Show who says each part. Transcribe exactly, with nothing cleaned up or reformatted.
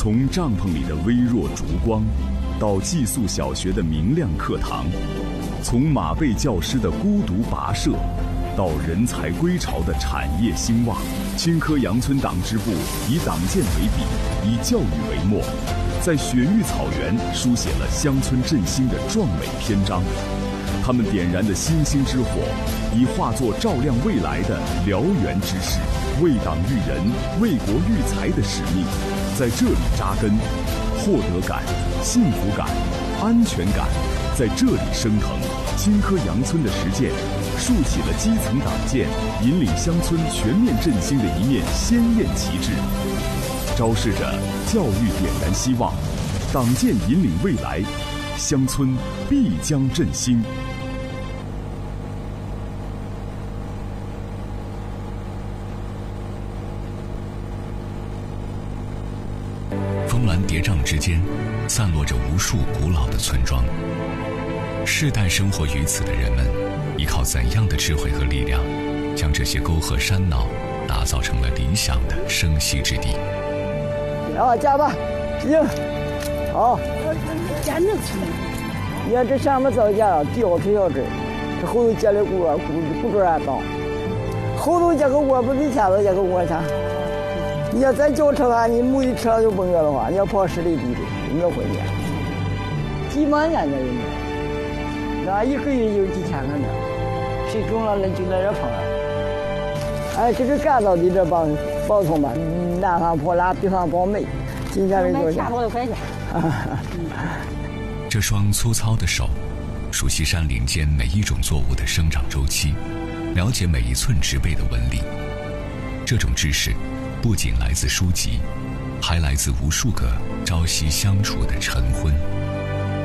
Speaker 1: 从帐篷里的微弱烛光，到寄宿小学的明亮课堂，从马背教师的孤独跋涉，到人才归巢的产业兴旺，青稞阳村党支部以党建为笔，以教育为墨，在雪域草原书写了乡村振兴的壮美篇章。他们点燃的星星之火，已化作照亮未来的燎原之势。为党育人、为国育才的使命，在这里扎根，获得感、幸福感、安全感在这里升腾。青稞阳村的实践，竖起了基层党建引领乡村全面振兴的一面鲜艳旗帜，昭示着教育点燃希望，党建引领未来，乡村必将振兴。
Speaker 2: 峰峦叠嶂之间，散落着无数古老的村庄。世代生活于此的人们，依靠怎样的智慧和力量，将这些沟壑山脑打造成了理想的生息之地？
Speaker 3: 啊，加吧，行，好。
Speaker 4: 加能吃。
Speaker 3: 你看这上面早加了，地好皮小枝，这后头加的谷啊，谷谷种还大，后头加个窝不比前头加个窝强。你要咱轿车啊，你母一车就蹦远的话，你要跑十里地的，你要回去，几万年的人家，那一个月有几千个呢，谁种了那就在这碰了。哎，这是干燥的这帮包葱吧，南方破烂，北方包煤，今天没多少。
Speaker 4: 多块钱。
Speaker 2: 这双粗糙的手，熟悉山林间每一种作物的生长周期，了解每一寸植被的纹理。这种知识不仅来自书籍，还来自无数个朝夕相处的晨昏。